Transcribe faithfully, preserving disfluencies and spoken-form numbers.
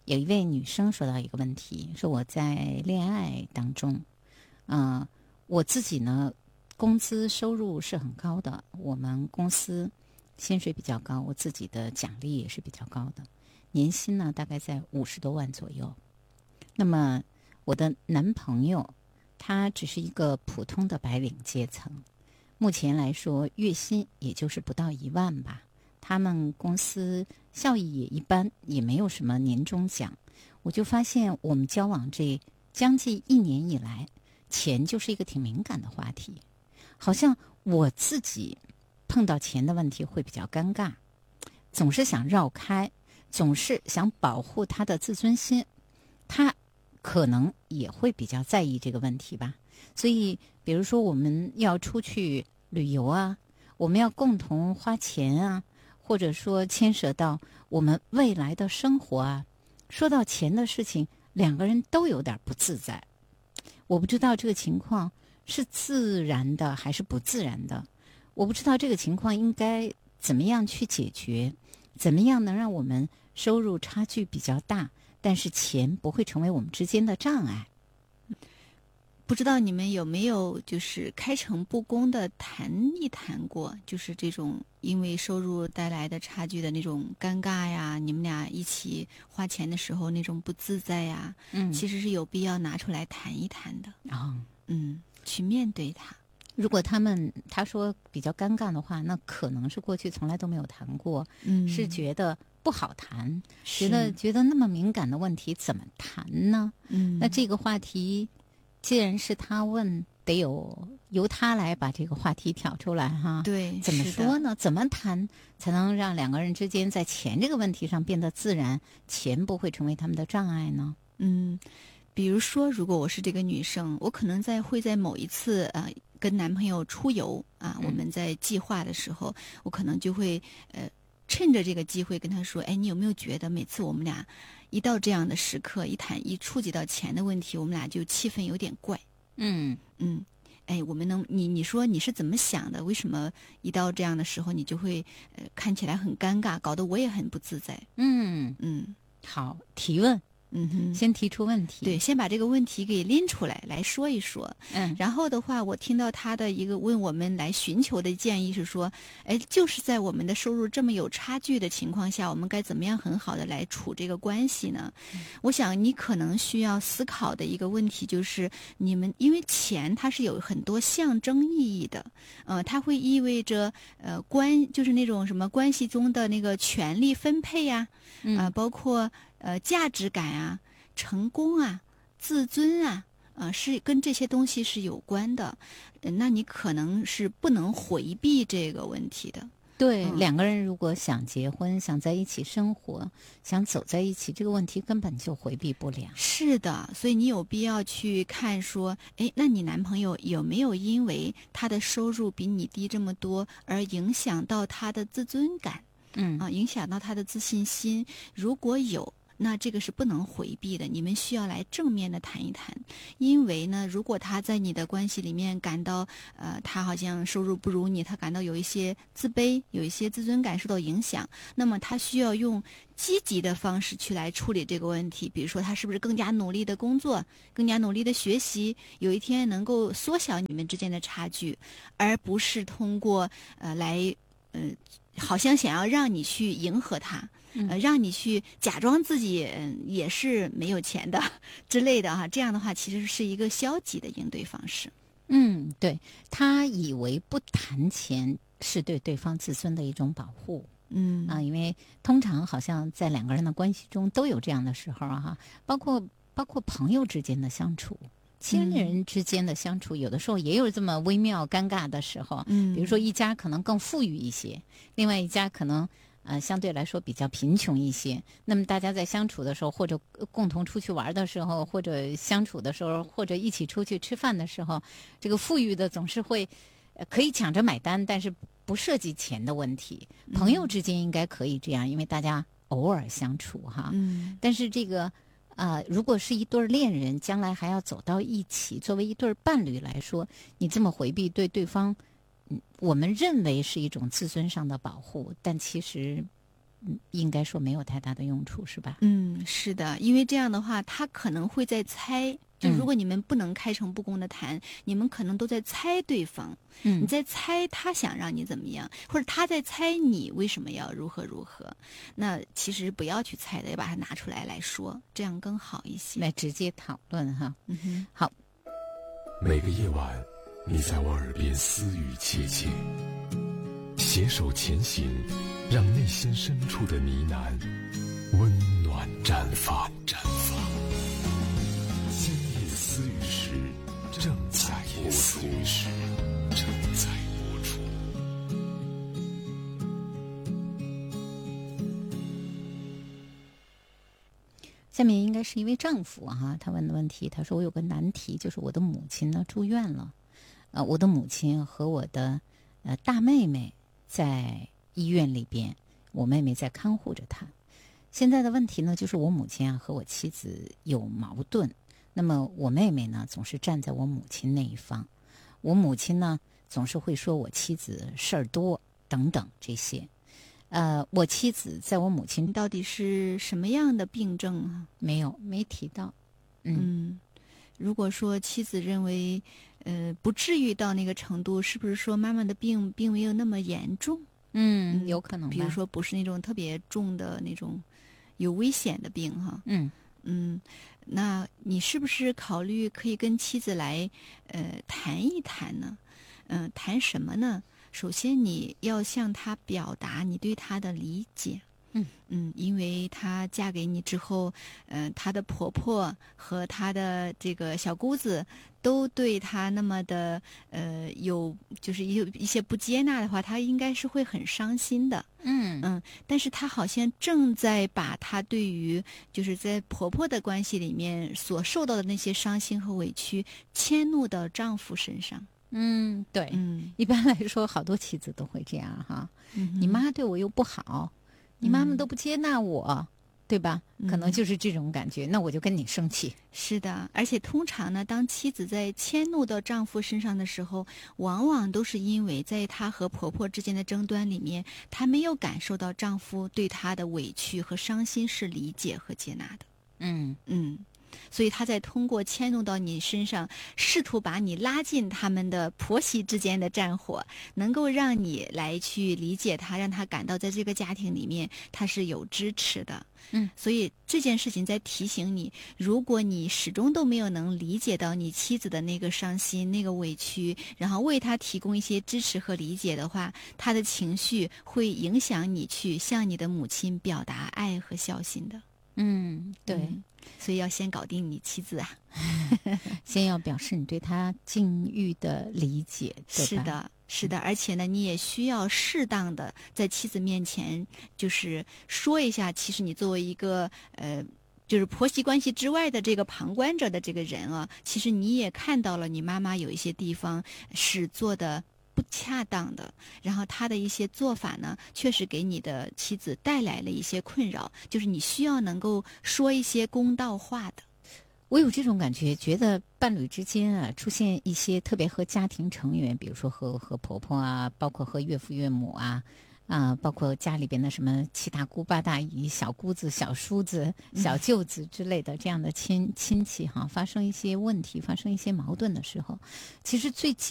有一位女生说到一个问题，说我在恋爱当中，嗯、呃，我自己呢工资收入是很高的，我们公司薪水比较高，我自己的奖励也是比较高的，年薪呢大概在五十多万左右。那么我的男朋友他只是一个普通的白领阶层，目前来说月薪也就是不到一万吧。他们公司效益也一般，也没有什么年终奖。我就发现我们交往这将近一年以来，钱就是一个挺敏感的话题，好像我自己碰到钱的问题会比较尴尬，总是想绕开，总是想保护他的自尊心，他可能也会比较在意这个问题吧。所以比如说我们要出去旅游啊，我们要共同花钱啊，或者说牵涉到我们未来的生活啊，说到钱的事情，两个人都有点不自在。我不知道这个情况是自然的还是不自然的，我不知道这个情况应该怎么样去解决，怎么样能让我们收入差距比较大，但是钱不会成为我们之间的障碍。 不知道你们有没有就是开诚布公的谈一谈过，就是这种因为收入带来的差距的那种尴尬呀，你们俩一起花钱的时候那种不自在呀， 嗯， 其实是有必要拿出来谈一谈的。 哦， 嗯，去面对它。 如果他们他说比较尴尬的话，那可能是过去从来都没有谈过， 嗯， 是觉得不好谈， 是觉得觉得那么敏感的问题怎么谈呢？ 嗯， 那这个话题既然是他问，得有由他来把这个话题挑出来哈。 对， 怎么是的说呢？怎么谈才能让两个人之间在钱这个问题上变得自然，钱不会成为他们的障碍呢？ 嗯，比如说，如果我是这个女生，我可能在会在某一次呃跟男朋友出游啊， 嗯我们在计划的时候，我可能就会呃趁着这个机会跟他说，哎，你有没有觉得每次我们俩一到这样的时刻，一谈一触及到钱的问题，我们俩就气氛有点怪。 嗯嗯，哎，我们能你你说你是怎么想的？为什么一到这样的时候，你就会呃看起来很尴尬，搞得我也很不自在？ 嗯， 嗯好，提问， 嗯哼， 先提出问题。 对，先把这个问题给拎出来来说一说。 嗯， 然后的话，我听到他的一个问我们来寻求的建议是说，哎，就是在我们的收入这么有差距的情况下，我们该怎么样很好的来处这个关系呢？嗯、我想你可能需要思考的一个问题就是，你们因为钱它是有很多象征意义的，呃，它会意味着呃关就是那种什么关系中的那个权力分配呀、啊， 嗯、 呃，包括呃价值感啊。成功啊，自尊啊，啊，是跟这些东西是有关的，呃那你可能是不能回避这个问题的。 对、 嗯， 两个人如果想结婚，想在一起生活，想走在一起，这个问题根本就回避不了。 是的，所以你有必要去看说，哎，那你男朋友有没有因为他的收入比你低这么多，而影响到他的自尊感？ 嗯啊，影响到他的自信心？如果有，那这个是不能回避的，你们需要来正面的谈一谈。因为呢，如果他在你的关系里面感到，呃，他好像收入不如你，他感到有一些自卑，有一些自尊感受到影响，那么他需要用积极的方式去来处理这个问题。比如说，他是不是更加努力的工作，更加努力的学习，有一天能够缩小你们之间的差距，而不是通过呃来呃。好像想要让你去迎合他，呃，让你去假装自己、呃、也是没有钱的之类的哈，这样的话其实是一个消极的应对方式。 嗯，对，他以为不谈钱是对对方自尊的一种保护。 嗯啊，因为通常好像在两个人的关系中都有这样的时候哈、啊，包括包括朋友之间的相处。亲人之间的相处，有的时候也有这么微妙尴尬的时候。 嗯， 比如说一家可能更富裕一些，另外一家可能呃相对来说比较贫穷一些。那么大家在相处的时候，或者共同出去玩的时候，或者相处的时候，或者一起出去吃饭的时候，这个富裕的总是会、呃、可以抢着买单，但是不涉及钱的问题。朋友之间应该可以这样，因为大家偶尔相处哈。 嗯， 但是这个。啊、呃，如果是一对恋人，将来还要走到一起，作为一对伴侣来说，你这么回避，对对方，嗯，我们认为是一种自尊上的保护，但其实应该说没有太大的用处，是吧？ 嗯，是的，因为这样的话，他可能会在猜。就如果你们不能开诚布公的谈，嗯、你们可能都在猜对方， 嗯， 你在猜他想让你怎么样，或者他在猜你为什么要如何如何。那其实不要去猜的，要把它拿出来来说，这样更好一些。 来直接讨论哈。 嗯哼， 好。 每个夜晚，你在我耳边私语切切，携手前行，让内心深处的呢喃温暖绽放。绽放。今夜私语时正在播出，正在播出。 下面应该是一位丈夫哈、啊，他问的问题，他说我有个难题，就是我的母亲呢住院了，呃，我的母亲和我的呃大妹妹在医院里边，我妹妹在看护着她。现在的问题呢，就是我母亲啊和我妻子有矛盾，那么我妹妹呢总是站在我母亲那一方，我母亲呢总是会说我妻子事儿多等等这些。呃，我妻子在我母亲到底是什么样的病症啊？ 没有，没提到。 嗯，嗯如果说妻子认为，呃，不至于到那个程度，是不是说妈妈的病并没有那么严重？ 嗯，有可能吧。 比如说，不是那种特别重的那种有危险的病哈。 嗯嗯，那你是不是考虑可以跟妻子来呃谈一谈呢？嗯、呃，谈什么呢？首先，你要向她表达你对她的理解。 嗯嗯，因为她嫁给你之后，嗯、呃，她的婆婆和她的这个小姑子都对她那么的呃有，就是有一些不接纳的话，她应该是会很伤心的。 嗯嗯，但是她好像正在把她对于就是在婆婆的关系里面所受到的那些伤心和委屈迁怒到丈夫身上。 嗯，对， 嗯， 一般来说，好多妻子都会这样哈。 嗯你妈对我又不好，你妈妈都不接纳我，嗯、对吧？可能就是这种感觉，那我就跟你生气。 是的，而且通常呢，当妻子在迁怒到丈夫身上的时候，往往都是因为在她和婆婆之间的争端里面，她没有感受到丈夫对她的委屈和伤心是理解和接纳的。 嗯嗯。所以他在通过迁怒到你身上，试图把你拉进他们的婆媳之间的战火，能够让你来去理解他，让他感到在这个家庭里面他是有支持的。 嗯， 所以这件事情在提醒你，如果你始终都没有能理解到你妻子的那个伤心、那个委屈，然后为他提供一些支持和理解的话，他的情绪会影响你去向你的母亲表达爱和孝心的。 嗯，对。 嗯，所以要先搞定你妻子啊， 先要表示你对她境遇的理解，对吧？ 是的，是的，而且呢，你也需要适当的在妻子面前，就是说一下，其实你作为一个呃，就是婆媳关系之外的这个旁观者的这个人啊，其实你也看到了你妈妈有一些地方是做的不恰当的，然后他的一些做法呢，确实给你的妻子带来了一些困扰，就是你需要能够说一些公道话的。 我有这种感觉，觉得伴侣之间啊，出现一些特别和家庭成员，比如说和和婆婆啊，包括和岳父岳母啊，啊、呃，包括家里边的什么七大姑八大姨、小姑子、小叔子、小舅子之类的这样的亲亲戚哈，发生一些问题，发生一些矛盾的时候，其实最